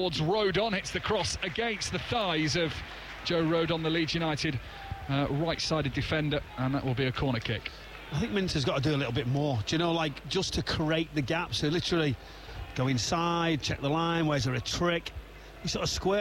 towards Rodon. It's the cross against the thighs of Joe Rodon, the Leeds United right-sided defender, and that will be a corner kick. I think Minter's got to do a little bit more, do you know, like just to create the gaps. So literally go inside, check the line, where's there a trick? He sort of square